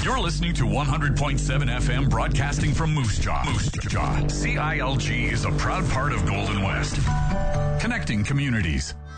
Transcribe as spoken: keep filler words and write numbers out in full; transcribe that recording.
You're listening to one hundred point seven F M broadcasting from Moose Jaw. Moose Jaw. C I L G is a proud part of Golden West. Connecting communities.